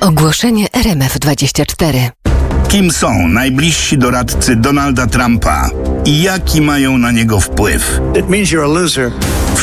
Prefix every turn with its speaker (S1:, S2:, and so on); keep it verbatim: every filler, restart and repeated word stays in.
S1: Ogłoszenie R M F dwadzieścia cztery.
S2: Kim są najbliżsi doradcy Donalda Trumpa i jaki mają na niego wpływ?
S3: It means you're a loser.